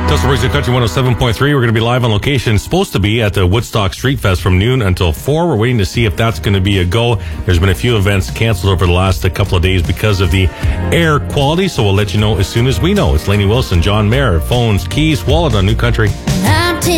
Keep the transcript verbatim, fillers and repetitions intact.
Tesla Brings New Country one oh seven point three. We're going to be live on location. It's supposed to be at the Woodstock Street Fest from noon until four. We're waiting to see if that's going to be a go. There's been a few events canceled over the last couple of days because of the air quality, so we'll let you know as soon as we know. It's Lainey Wilson, John Mayer, phones, keys, wallet on New Country.